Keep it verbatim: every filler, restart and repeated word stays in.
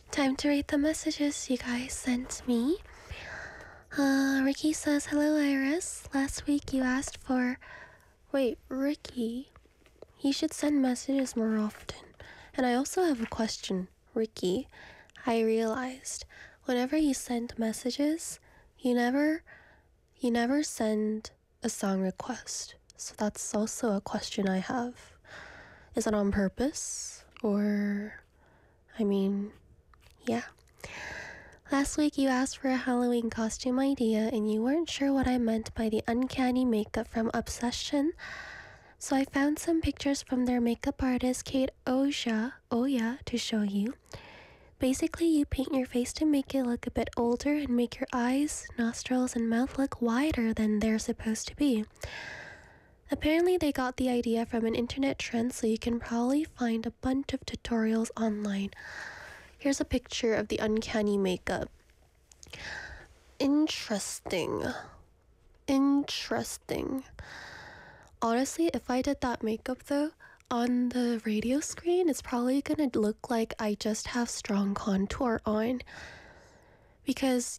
Time to read the messages you guys sent me. Uh, Ricky says, hello, Iris. Last week you asked for. Wait, Ricky. He should send messages more often. And I also have a question, Ricky. I realized whenever you send messages, you never, you never send a song request. So that's also a question I have. Is it on purpose? Or, I mean, yeah. Last week you asked for a Halloween costume idea and you weren't sure what I meant by the uncanny makeup from Obsession. So I found some pictures from their makeup artist Kate Oja, Oya to show you. Basically, you paint your face to make it look a bit older and make your eyes, nostrils, and mouth look wider than they're supposed to be. Apparently, they got the idea from an internet trend, so you can probably find a bunch of tutorials online. Here's a picture of the uncanny makeup. Interesting. Interesting. Honestly, if I did that makeup though, on the radio screen, it's probably gonna look like I just have strong contour on. Because